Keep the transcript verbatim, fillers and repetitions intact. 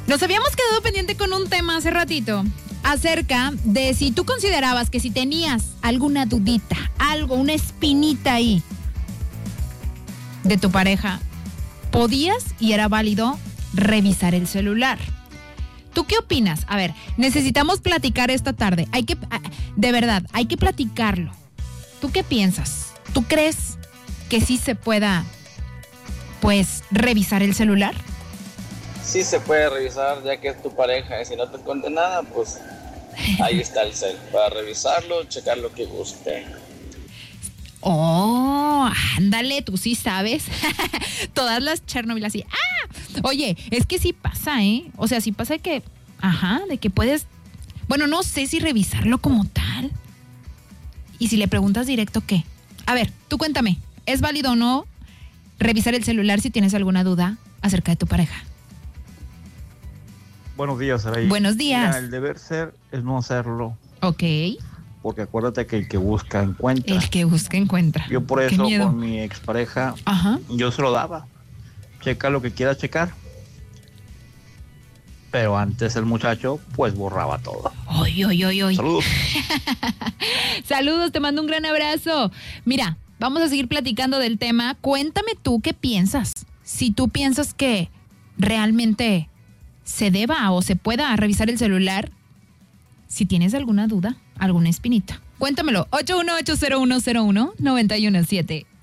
Nos habíamos quedado pendiente con un tema hace ratito acerca de si tú considerabas que si tenías alguna dudita, algo, una espinita ahí de tu pareja, podías y era válido revisar el celular. ¿Tú qué opinas? A ver, necesitamos platicar esta tarde. Hay que, de verdad, hay que platicarlo. ¿Tú qué piensas? ¿Tú crees que sí se pueda, pues, revisar el celular? Sí se puede revisar, ya que es tu pareja, y si no te esconde nada, pues ahí está el cel, para revisarlo, checar lo que guste. Oh, ándale, tú sí sabes. Todas las Chernobyl así. ¡Ah! Oye, es que sí pasa, ¿eh? O sea, sí pasa que, ajá, de que puedes, bueno, no sé si revisarlo como tal. Y si le preguntas directo, ¿qué? A ver, tú cuéntame, ¿es válido o no revisar el celular si tienes alguna duda acerca de tu pareja? Buenos días, Saray. Buenos días. Mira, el deber ser es no hacerlo. Ok. Porque acuérdate que el que busca encuentra. El que busca encuentra. Yo por Qué eso miedo. con mi expareja, Ajá. yo se lo daba. Checa lo que quieras checar. Pero antes el muchacho, pues borraba todo. Oy, oy, oy, oy. Saludos. Saludos, te mando un gran abrazo. Mira, vamos a seguir platicando del tema. Cuéntame tú qué piensas. Si tú piensas que realmente se deba o se pueda revisar el celular, si tienes alguna duda, alguna espinita. Cuéntamelo. ocho uno ocho cero uno cero uno nueve uno siete.